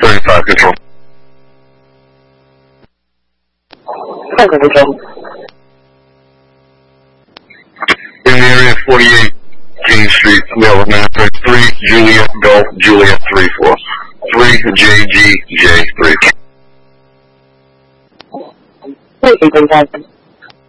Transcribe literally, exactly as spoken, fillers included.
thirty-five, control. Tango control. In the area forty-eight King Street, Maryland, Master three, Juliet, Golf, Juliet, three four. three, J G, J, three. Three, three, three,